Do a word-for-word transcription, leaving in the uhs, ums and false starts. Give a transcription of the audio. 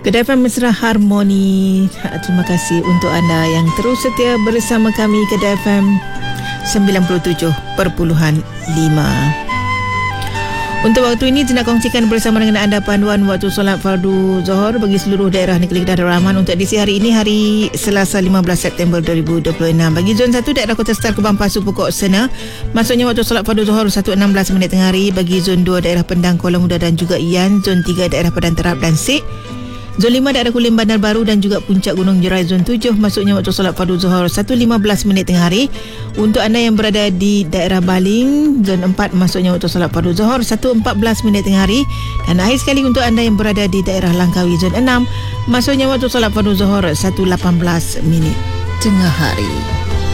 Kedai F M Mesra Harmoni. Terima kasih untuk anda yang terus setia bersama kami. Kedai F M sembilan puluh tujuh perpuluhan lima. Untuk waktu ini saya nak kongsikan bersama dengan anda panduan waktu solat fardu Zuhur bagi seluruh daerah negeri Kedah Darul Rahman untuk edisi hari ini, hari Selasa lima belas September dua ribu dua puluh enam. Bagi zon satu daerah Kota Star Kubang Pasu Pokok Sena, maksudnya waktu solat fardu Zuhur satu enam belas minit tengah hari. Bagi zon dua daerah Pendang, Kuala Muda dan juga Ian, zon tiga daerah Padang Terap dan Sik, zon lima daerah Kulim, Bandar Baru dan juga Puncak Gunung Jerai, zon tujuh maksudnya waktu solat fardu Zuhur satu lima belas minit tengah hari. Untuk anda yang berada di daerah Baling, zon empat maksudnya waktu solat fardu Zuhur satu empat belas minit tengah hari. Dan akhir sekali untuk anda yang berada di daerah Langkawi, zon enam maksudnya waktu solat fardu Zuhur satu lapan belas minit tengah hari.